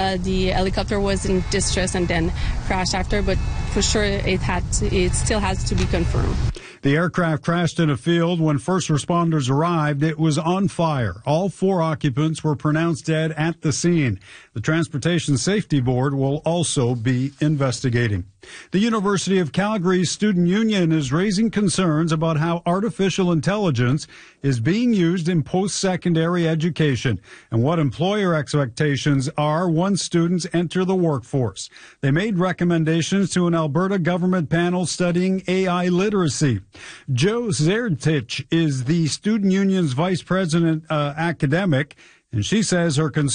the helicopter was in distress and then crashed after, but for sure it still has to be confirmed. The aircraft crashed in a field. When first responders arrived, it was on fire. All 4 occupants were pronounced dead at the scene. The Transportation Safety Board will also be investigating. The University of Calgary's student union is raising concerns about how artificial intelligence is being used in post-secondary education and what employer expectations are once students enter the workforce. They made recommendations to an Alberta government panel studying AI literacy. Jo Zerdtich is the student union's vice president academic, and she says her concern